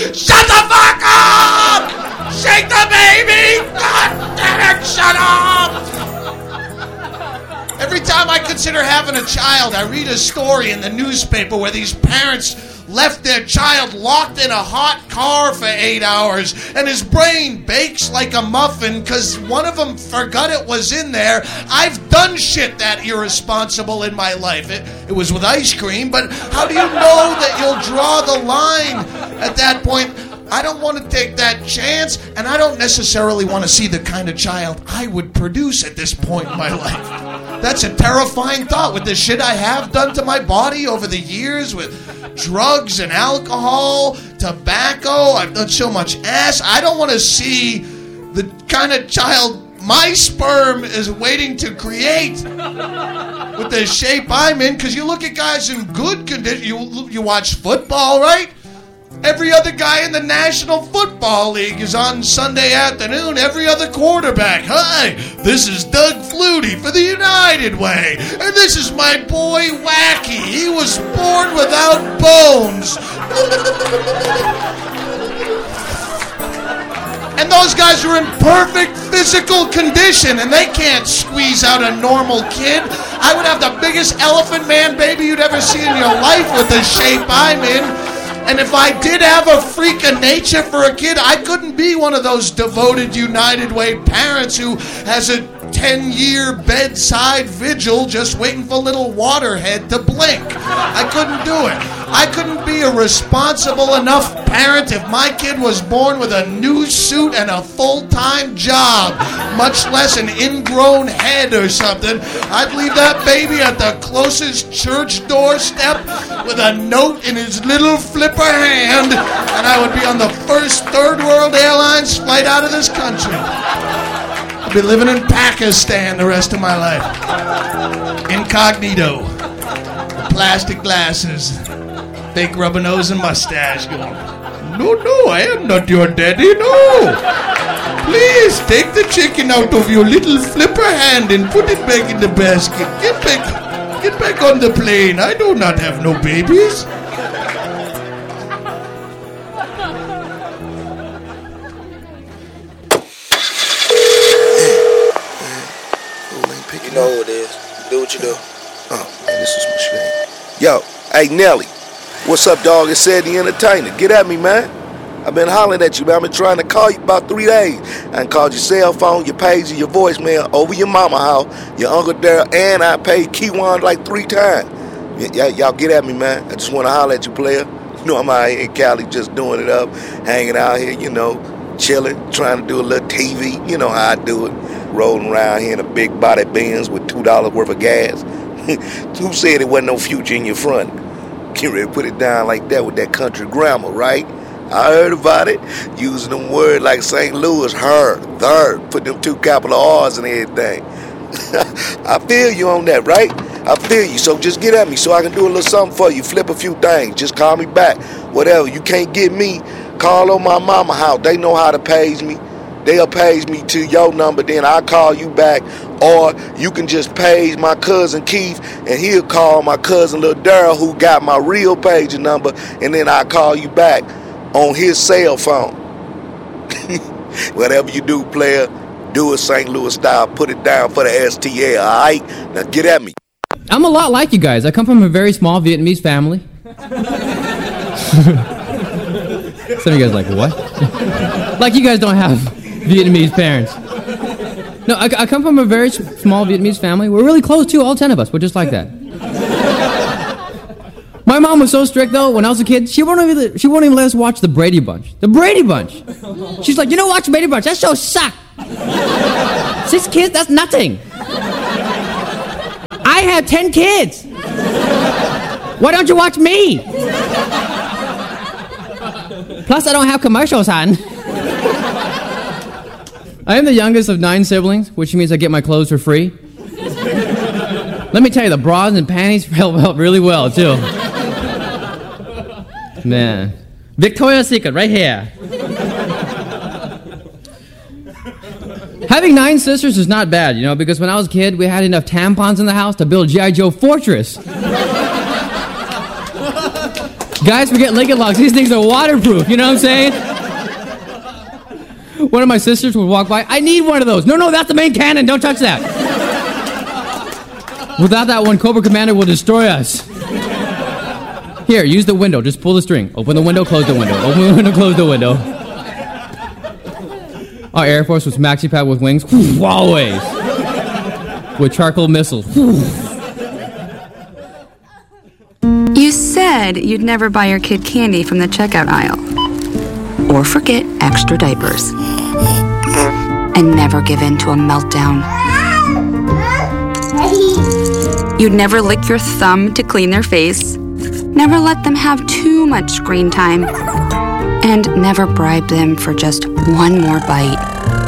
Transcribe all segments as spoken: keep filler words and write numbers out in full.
Shut the fuck up! Shake the baby! God damn it, shut up! Every time I consider having a child, I read a story in the newspaper where these parents left their child locked in a hot car for eight hours, and his brain bakes like a muffin because one of them forgot it was in there. I've done shit that irresponsible in my life. It, it was with ice cream, but how do you know that you'll draw the line at that point? I don't want to take that chance, and I don't necessarily want to see the kind of child I would produce at this point in my life. That's a terrifying thought with the shit I have done to my body over the years with drugs and alcohol, tobacco. I've done so much ass. I don't want to see the kind of child my sperm is waiting to create with the shape I'm in, because you look at guys in good condition. You, you watch football, right? Every other guy in the National Football League is on Sunday afternoon. Every other quarterback. Hi, this is Doug Flutie for the United Way. And this is my boy Wacky. He was born without bones. And those guys are in perfect physical condition, and they can't squeeze out a normal kid. I would have the biggest elephant man baby you'd ever see in your life with the shape I'm in. And if I did have a freak of nature for a kid, I couldn't be one of those devoted United Way parents who has a ten-year bedside vigil just waiting for little Waterhead to blink. I couldn't do it. I couldn't be a responsible enough parent if my kid was born with a new suit and a full-time job, much less an ingrown head or something. I'd leave that baby at the closest church doorstep with a note in his little flipper hand, and I would be on the first Third World Airlines flight out of this country. I'd be living in Pakistan the rest of my life. Incognito. Plastic glasses. Fake rubber nose and mustache going, no, no, I am not your daddy, no. Please, take the chicken out of your little flipper hand and put it back in the basket. Get back, get back on the plane. I do not have no babies. You know who it is. Do what you do. Oh, man, this is my shit. Yo, hey, Nelly. What's up, dog? It's Ed the Entertainer. Get at me, man. I've been hollering at you, man. I've been trying to call you about three days. I done called your cell phone, your page, and your voicemail over your mama house, your Uncle Daryl, and I paid Keywan like three times. Y- y- y'all get at me, man. I just want to holler at you, player. You know I'm out here in Cali just doing it up, hanging out here, you know, chilling, trying to do a little T V. You know how I do it. Rolling around here in a big body Benz with two dollars worth of gas. Who said it wasn't no future in your front? Get ready to put it down like that with that country grammar, right? I heard about it. Using them words like Saint Louis, her, there, put them two capital R's and everything. I feel you on that, right? I feel you, so just get at me so I can do a little something for you. Flip a few things. Just call me back. Whatever. You can't get me, call on my mama house. They know how to page me. They'll page me to your number, then I'll call you back. Or you can just page my cousin Keith, and he'll call my cousin Lil Daryl, who got my real pager number, and then I'll call you back on his cell phone. Whatever you do, player, do it Saint Louis style. Put it down for the S T L, all right? Now get at me. I'm a lot like you guys. I come from a very small Vietnamese family. Some of you guys are like, what? Like you guys don't have Vietnamese parents. No, I, I come from a very small Vietnamese family. We're really close too, all ten of us. We're just like that. My mom was so strict though. When I was a kid, she won't even she won't even let us watch the Brady Bunch. The Brady Bunch. She's like, you know, watch the Brady Bunch. That show sucks. Six kids, that's nothing. I have ten kids. Why don't you watch me? Plus, I don't have commercials, hon. I am the youngest of nine siblings, which means I get my clothes for free. Let me tell you, the bras and panties felt, felt really well, too. Man. Victoria's Secret, right here. Having nine sisters is not bad, you know, because when I was a kid, we had enough tampons in the house to build G I. Joe Fortress. Guys forget Lincoln Logs. These things are waterproof. You know what I'm saying? One of my sisters would walk by. I need one of those. No, no, that's the main cannon. Don't touch that. Without that one, Cobra Commander will destroy us. Here, use the window. Just pull the string. Open the window, close the window. Open the window, close the window. Our Air Force was maxi pad with wings. Always. With charcoal missiles. You said you'd never buy your kid candy from the checkout aisle. Or forget extra diapers. And never give in to a meltdown. You'd never lick your thumb to clean their face. Never let them have too much screen time. And never bribe them for just one more bite.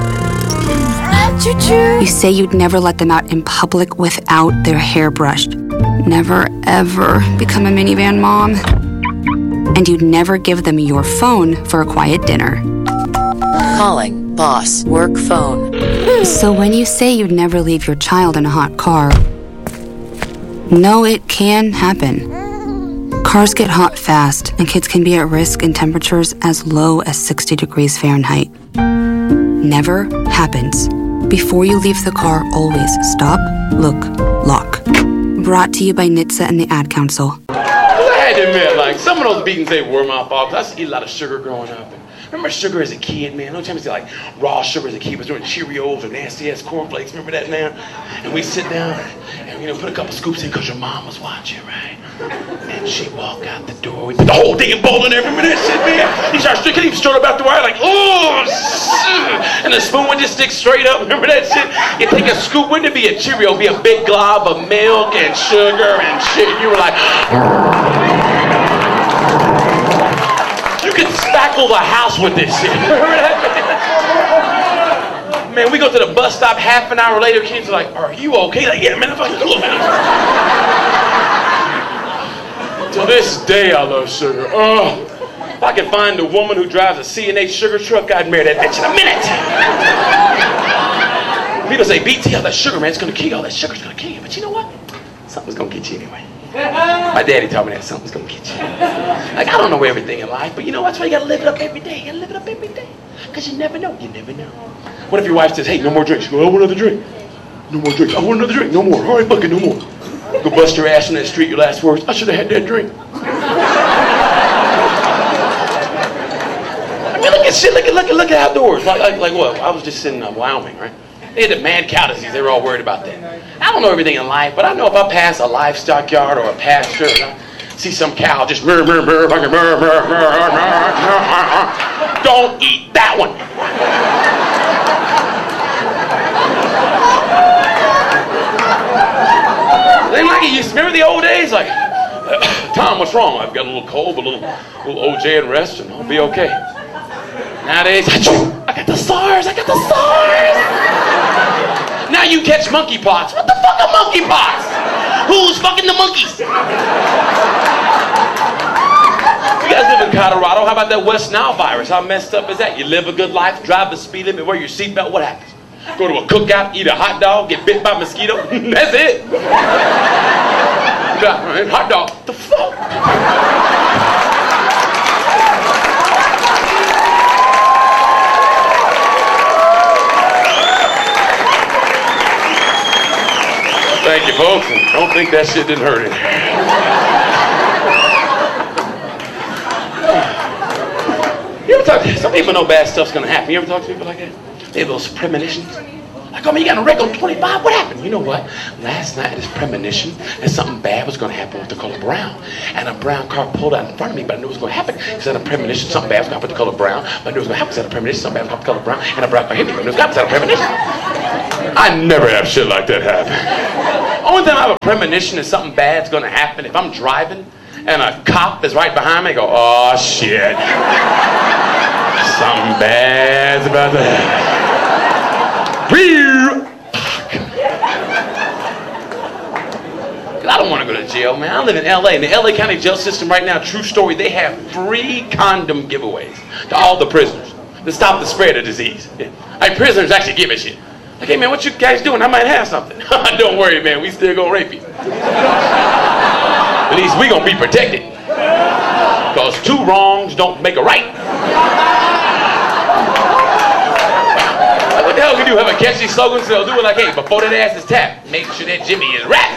You say you'd never let them out in public without their hair brushed. Never, ever become a minivan mom. And you'd never give them your phone for a quiet dinner. Calling boss work phone. So when you say you'd never leave your child in a hot car, no, it can happen. Cars get hot fast, and kids can be at risk in temperatures as low as sixty degrees Fahrenheit. Never happens. Before you leave the car, always stop, look, lock. Brought to you by N H T S A and the Ad Council. I had to admit, like, some of those beatings, they were my fault. I used to eat a lot of sugar growing up. And remember sugar as a kid, man? No time to say, like, raw sugar as a kid was doing Cheerios or nasty-ass cornflakes. Remember that, man? And we'd sit down and, you know, put a couple scoops in because your mom was watching, right? And she'd walk out the door with the whole damn bowl in every minute. Shit, man. You start sticking him straight up out the wire, like, oh, and the spoon would just stick straight up. Remember that shit? You take a scoop, wouldn't it be a Cheerio? It'd be a big glob of milk and sugar and shit. You were like, you could spackle the house with this shit. Remember that? Man, we go to the bus stop half an hour later, kids are like, are you okay? Like, yeah, man, I'm fucking cool, man. To this day, I love sugar. Oh, if I could find a woman who drives a C and H sugar truck, I'd marry that bitch in a minute. People say, B T, all that sugar, man, it's gonna kill you. All that sugar's gonna kill you. But you know what? Something's gonna get you anyway. My daddy taught me that something's gonna get you. Like, I don't know everything in life, but you know what? That's why you gotta live it up every day. You gotta live it up every day. Because you never know. You never know. What if your wife says, hey, no more drinks? You go, I want another drink. No more drinks. I want another drink. No more. All right, bucket, no more. Go bust your ass on that street, your last words, I should have had that drink. I mean, look at shit, look at, look at, look at outdoors. Like, like, like what? I was just in uh, Wyoming, right? They had the mad cow disease. They were all worried about that. I don't know everything in life, but I know if I pass a livestock yard or a pasture, and I see some cow just murr, murr, murr, murr, murr, murr, murr, murr, don't eat that one. They like it. You remember the old days? Like, Tom, what's wrong? I've got a little cold, but a little, little O J and rest, and I'll be okay. Nowadays, I got the SARS. I got the SARS. Now you catch monkeypox. What the fuck are monkeypox? Who's fucking the monkeys? You guys live in Colorado. How about that West Nile virus? How messed up is that? You live a good life, drive the speed limit, wear your seatbelt. What happens? Go to a cookout, eat a hot dog, get bit by a mosquito. That's it. Hot dog. The fuck? Thank you, folks. And don't think that shit didn't hurt it. You ever talk to some people know bad stuff's gonna happen? You ever talk to people like that? They have those premonitions. Like, oh man, you got a wreck on twenty-five? What happened? You know what? Last night, this premonition that something bad was going to happen with the color brown. And a brown car pulled out in front of me, but I knew it was going to happen. Because I had a premonition, something bad was going to happen with the color brown. But I knew it was going to happen. Because I had a premonition, something bad was going to happen with the color brown. And a brown car hit me, but I knew it was going to happen. Because I had a premonition. I never have shit like that happen. Only time I have a premonition that something bad's going to happen, if I'm driving and a cop is right behind me, I go, oh shit. Something bad's about to happen. I don't want to go to jail, man. I live in L A. In the L A County jail system right now, true story, they have free condom giveaways to all the prisoners to stop the spread of disease. Yeah. Like, prisoners actually give a shit. Like, hey, man, what you guys doing? I might have something. Don't worry, man. We still gonna rape you. At least we gonna be protected. Because two wrongs don't make a right. Like, what the hell can you have a catchy slogan so they'll do it like, hey, before that ass is tapped, make sure that Jimmy is rap.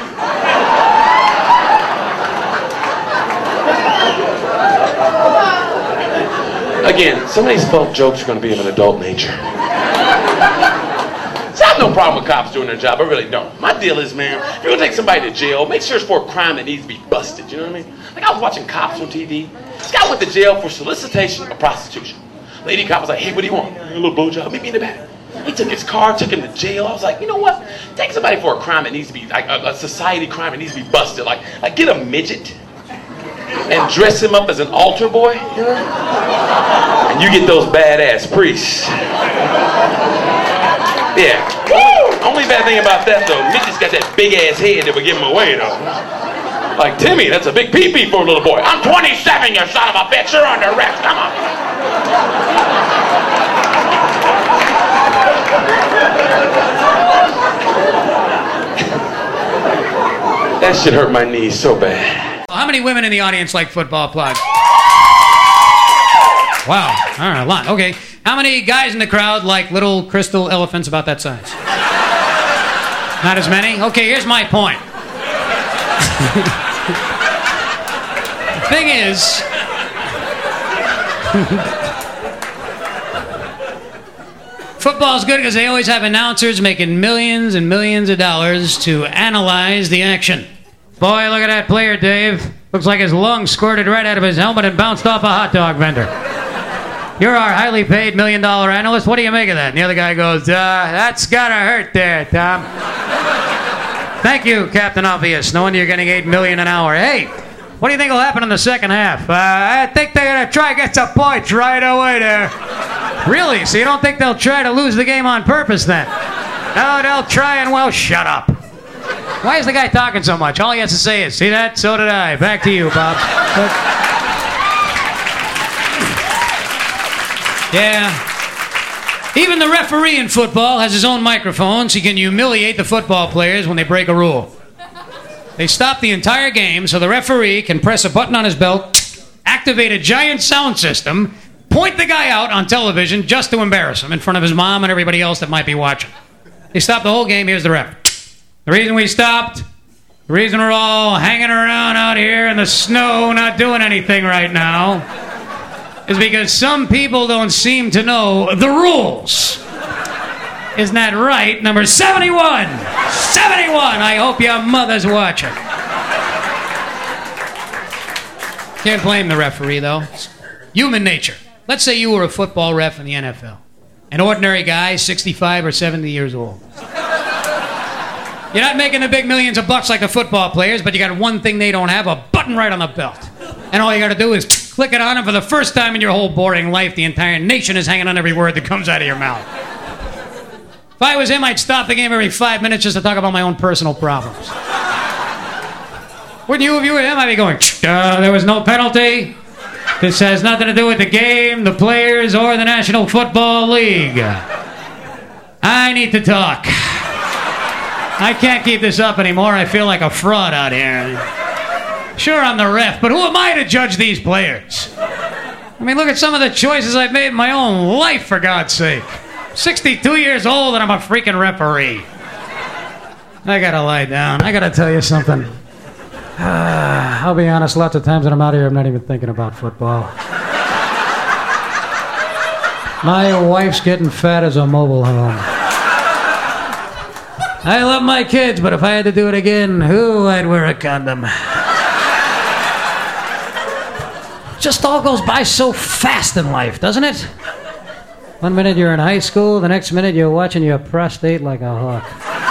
Again, some of these folk jokes are going to be of an adult nature. So I have no problem with cops doing their job. I really don't. My deal is, man, if you're going to take somebody to jail, make sure it's for a crime that needs to be busted. You know what I mean? Like, I was watching Cops on T V. This guy went to jail for solicitation of prostitution. Lady cop was like, hey, what do you want? A little blowjob. Meet me in the back. He took his car, took him to jail. I was like, you know what? Take somebody for a crime that needs to be, like, a, a society crime that needs to be busted. Like, like get a midget and dress him up as an altar boy, you know? And you get those badass priests. Yeah. Woo! Only bad thing about that, though, midget's got that big-ass head that would give him away, though. Like, Timmy, that's a big pee-pee for a little boy. I'm twenty-seven, you son of a bitch. You're under arrest. Come on. That shit hurt my knees so bad. How many women in the audience like football plugs? Wow. All right, a lot. Okay. How many guys in the crowd like little crystal elephants about that size? Not as many? Okay, here's my point. The thing is... Football's good because they always have announcers making millions and millions of dollars to analyze the action. Boy, look at that player, Dave. Looks like his lung squirted right out of his helmet and bounced off a hot dog vendor. You're our highly paid million dollar analyst. What do you make of that? And the other guy goes, uh, that's gotta hurt there, Tom. Thank you, Captain Obvious. No wonder you're getting eight million an hour. Hey, what do you think will happen in the second half? Uh, I think they're gonna try to get some points right away there. Really? So you don't think they'll try to lose the game on purpose then? No, they'll try and, well, shut up. Why is the guy talking so much? All he has to say is, see that? So did I. Back to you, Bob. Yeah. Even the referee in football has his own microphone so he can humiliate the football players when they break a rule. They stop the entire game so the referee can press a button on his belt, activate a giant sound system, point the guy out on television just to embarrass him in front of his mom and everybody else that might be watching. They stop the whole game. Here's the ref. The reason we stopped, the reason we're all hanging around out here in the snow not doing anything right now is because some people don't seem to know the rules. Isn't that right? Number seventy-one. seventy-one. I hope your mother's watching. Can't blame the referee, though. It's human nature. Let's say you were a football ref in the N F L. An ordinary guy, sixty-five or seventy years old. You're not making the big millions of bucks like the football players, but you got one thing they don't have, a button right on the belt. And all you got to do is click it on, and for the first time in your whole boring life, the entire nation is hanging on every word that comes out of your mouth. If I was him, I'd stop the game every five minutes just to talk about my own personal problems. Wouldn't you if you were him? I'd be going, uh, there was no penalty. This has nothing to do with the game, the players, or the National Football League. I need to talk. I can't keep this up anymore. I feel like a fraud out here. Sure, I'm the ref, but who am I to judge these players? I mean, look at some of the choices I've made in my own life, for God's sake. sixty-two years old and I'm a freaking referee. I gotta lie down. I gotta tell you something. Uh, I'll be honest, lots of times when I'm out here, I'm not even thinking about football. My wife's getting fat as a mobile home. I love my kids, but if I had to do it again, ooh, I'd wear a condom. Just all goes by so fast in life, doesn't it? One minute you're in high school, the next minute you're watching your prostate like a hawk.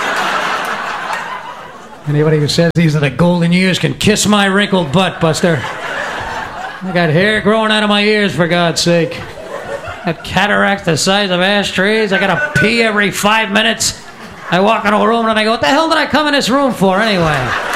Anybody who says these are the golden years can kiss my wrinkled butt, Buster. I got hair growing out of my ears, for God's sake. I got cataracts the size of ashtrays. I gotta pee every five minutes. I walk into a room and I go, what the hell did I come in this room for anyway?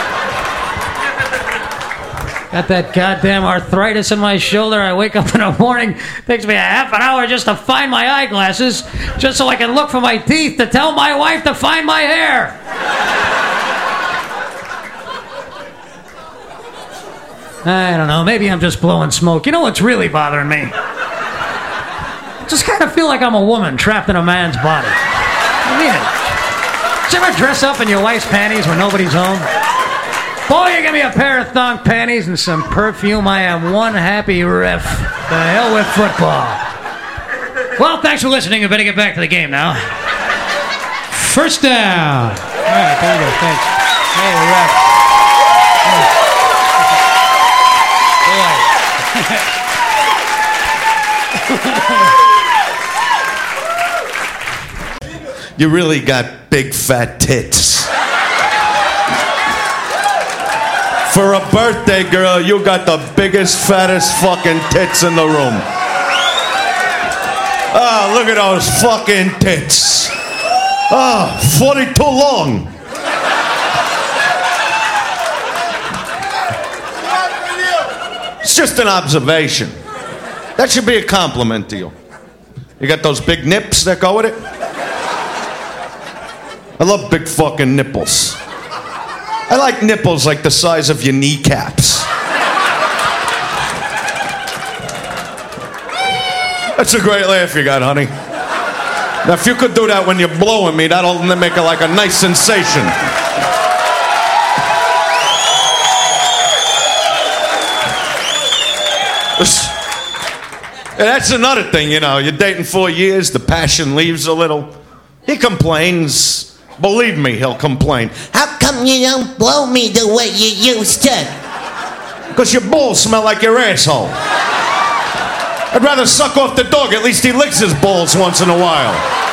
Got that goddamn arthritis in my shoulder. I wake up in the morning. It takes me a half an hour just to find my eyeglasses, just so I can look for my teeth to tell my wife to find my hair. I don't know. Maybe I'm just blowing smoke. You know what's really bothering me? I just kind of feel like I'm a woman trapped in a man's body. I mean it. Did you ever dress up in your wife's panties when nobody's home? Boy, you give me a pair of thong panties and some perfume, I am one happy ref. The hell with football. Well, thanks for listening. We better get back to the game now. First down. All right, there you go. Thanks. Hey, ref. You really got big fat tits. For a birthday girl, you got the biggest, fattest fucking tits in the room. Ah, oh, look at those fucking tits. Ah, oh, forty-two long. It's just an observation. That should be a compliment to you. You got those big nips that go with it? I love big fucking nipples. I like nipples like the size of your kneecaps. That's a great laugh you got, honey. Now, if you could do that when you're blowing me, that'll make it like a nice sensation. And that's another thing, you know. You're dating four years, the passion leaves a little. He complains. Believe me, he'll complain. How come you don't blow me the way you used to? Because your balls smell like your asshole. I'd rather suck off the dog. At least he licks his balls once in a while.